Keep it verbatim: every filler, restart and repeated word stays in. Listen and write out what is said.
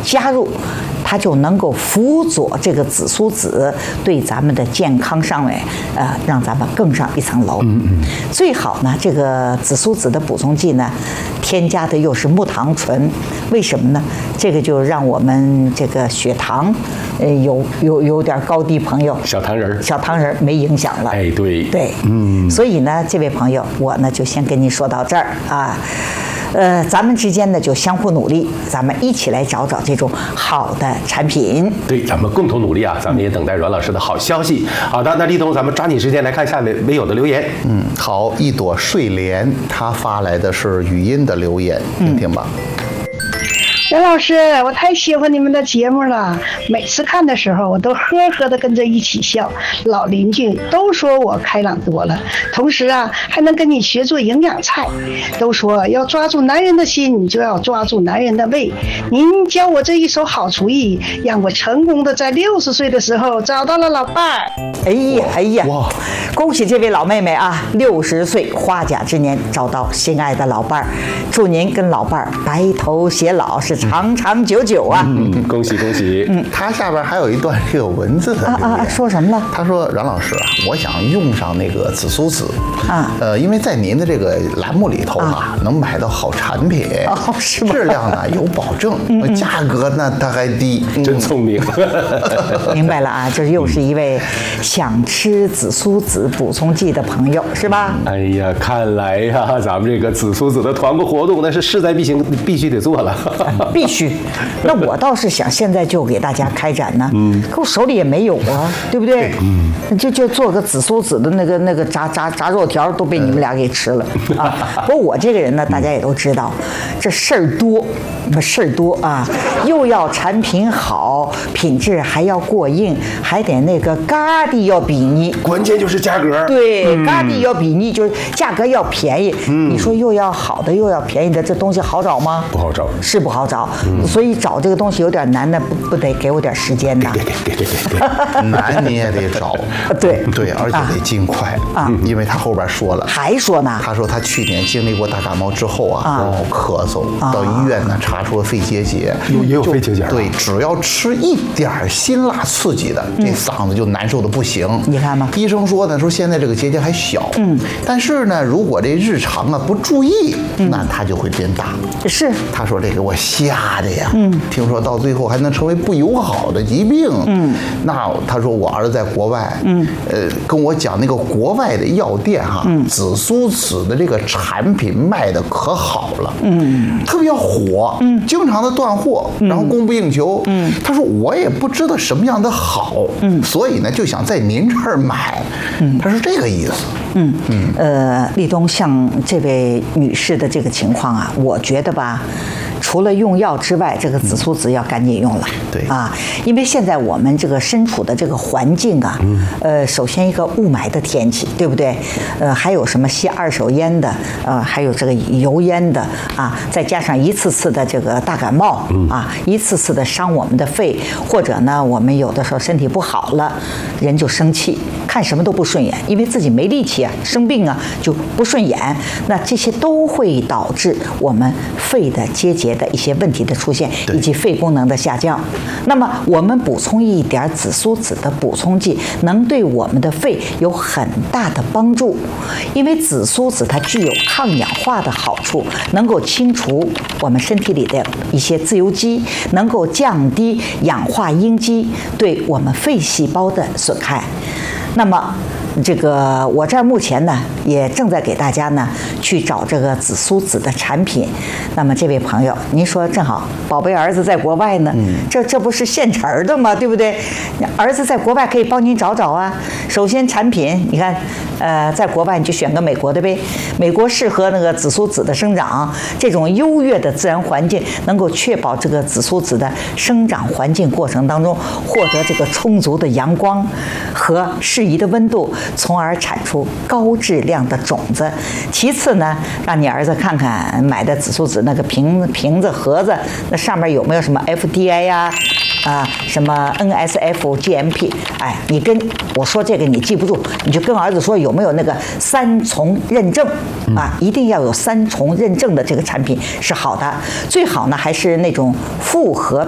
加入，它就能够辅佐这个紫苏籽对咱们的健康上面，呃，让咱们更上一层楼。嗯嗯。最好呢，这个紫苏籽的补充剂呢，添加的又是木糖醇，为什么呢？这个就让我们这个血糖，呃，有有有点高低朋友， 小糖人儿， 小糖人儿没影响了。 哎，对对，嗯。所以呢，这位朋友，我呢就先跟您说到这儿啊。呃，咱们之间呢就相互努力，咱们一起来找找这种好的产品。 对，咱们共同努力啊！咱们也等待阮老师的好消息。好的，那立冬，咱们抓紧时间来看下面微友的留言。 嗯，好，一朵睡莲，他发来的是语音的留言，听听吧。 袁老师，我太喜欢你们的节目了，每次看的时候我都呵呵的跟着一起笑，老邻居都说我开朗多了，同时啊还能跟你学做营养菜，都说要抓住男人的心，就要抓住男人的胃。您教我这一手好厨艺，让我成功的在六十岁的时候找到了老伴儿。 哎呀哎呀，哇！恭喜这位老妹妹啊，六十岁花甲之年找到心爱的老伴儿，祝您跟老伴儿白头偕老，是长长久久啊！ 嗯，恭喜恭喜！ 嗯，他下边还有一段这个文字的留言， 啊啊，说什么了？ 他说：“阮老师啊，我想用上那个紫苏籽啊， 呃，因为在您的这个栏目里头啊，能买到好产品， 哦，是吗？ 质量呢有保证， 嗯价格呢它还低， 真聪明。 明白了啊，这又是一位想吃紫苏籽补充剂的朋友，是吧？ 哎呀，看来呀，咱们这个紫苏籽的团购活动那是势在必行，必须得做了。 必须。那我倒是想现在就给大家开展呢，嗯，可我手里也没有啊，对不对？嗯，就就做个紫苏籽的那个那个炸炸炸肉条，都被你们俩给吃了啊。不过我这个人呢，大家也都知道，这事儿多，事儿多啊，又要产品好，品质还要过硬，还得那个嘎的要比拟， 关键就是价格。 对，嘎的要比拟，就是价格要便宜。嗯，你说又要好的又要便宜的，这东西好找吗？ 不好找， 是不好找。嗯，所以找这个东西有点难的，不不得给我点时间呐？ 对对对对对对， 难你也得找。 对对，而且得尽快啊，因为他后边说了， 还说呢， 他说他去年经历过大感冒之后啊，然后咳嗽，到医院呢查出了肺结节， 也有肺结节。 对，只要吃一点辛辣刺激的，这嗓子就难受的不行。 你看吗？ 医生说呢，说现在这个结节还小，嗯，但是呢，如果这日常啊不注意，那它就会变大。 是， 他说这给我吓的呀，嗯，听说到最后还能成为不友好的疾病，嗯，那他说我儿子在国外，嗯，呃，跟我讲那个国外的药店哈，嗯，紫苏籽的这个产品卖的可好了，嗯，特别火，嗯，经常的断货，然后供不应求，嗯，他说我也不知道什么样的好，嗯，所以呢就想在您这儿买，嗯，他是这个意思。 嗯嗯，呃，立冬像这位女士的这个情况啊，我觉得吧，除了用药之外，这个紫苏籽要赶紧用了。 对啊，因为现在我们这个身处的这个环境啊，呃，首先一个雾霾的天气，对不对？呃，还有什么吸二手烟的，呃，还有这个油烟的啊，再加上一次次的这个大感冒啊，一次次的伤我们的肺，或者呢，我们有的时候身体不好了，人就生气，看什么都不顺眼，因为自己没力气啊，生病啊就不顺眼，那这些都会导致我们肺的结节的一些问题的出现，以及肺功能的下降。那么我们补充一点紫苏籽的补充剂，能对我们的肺有很大的帮助，因为紫苏籽它具有抗氧化的好处，能够清除我们身体里的一些自由基，能够降低氧化应激对我们肺细胞的损害。那么这个我这儿目前呢也正在给大家呢去找这个紫苏籽的产品。那么这位朋友，您说正好宝贝儿子在国外呢，嗯、这这不是现成的吗？对不对？儿子在国外可以帮您找找啊。首先产品，你看，呃，在国外你就选个美国的呗。美国适合那个紫苏籽的生长，这种优越的自然环境能够确保这个紫苏籽的生长环境过程当中获得这个充足的阳光和适宜的温度，从而产出高质量的种子。其次呢，让你儿子看看买的紫苏籽那个瓶瓶子盒子，那上面有没有什么 F D A 呀、啊？啊，什么 N S F G M P？ 哎，你跟我说这个你记不住，你就跟儿子说有没有那个三重认证啊？一定要有三重认证的这个产品是好的，最好呢还是那种复合